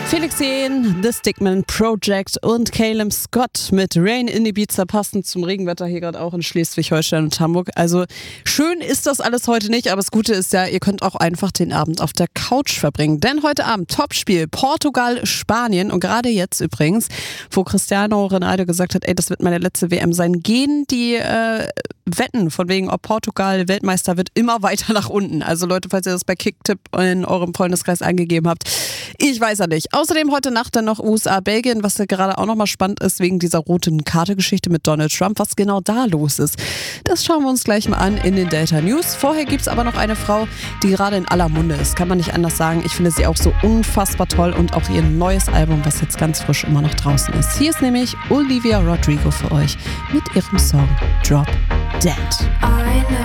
Felix Jähn, The Stickman Project und Caleb Scott mit Rain in Ibiza, passend zum Regenwetter hier gerade auch in Schleswig-Holstein und Hamburg. Also schön ist das alles heute nicht, aber das Gute ist ja, ihr könnt auch einfach den Abend auf der Couch verbringen. Denn heute Abend Topspiel Portugal-Spanien und gerade jetzt übrigens, wo Cristiano Ronaldo gesagt hat, ey, das wird meine letzte WM sein, gehen die Wetten von wegen, ob Portugal Weltmeister wird, immer weiter nach unten. Also Leute, falls ihr das bei Kicktipp in eurem Freundeskreis eingegeben habt, ich weiß ja nicht. Außerdem heute Nacht dann noch USA-Belgien, was ja gerade auch nochmal spannend ist, wegen dieser roten Karte-Geschichte mit Donald Trump, was genau da los ist. Das schauen wir uns gleich mal an in den Delta News. Vorher gibt es aber noch eine Frau, die gerade in aller Munde ist. Kann man nicht anders sagen. Ich finde sie auch so unfassbar toll und auch ihr neues Album, was jetzt ganz frisch immer noch draußen ist. Hier ist nämlich Olivia Rodrigo für euch mit ihrem Song Drop Dead.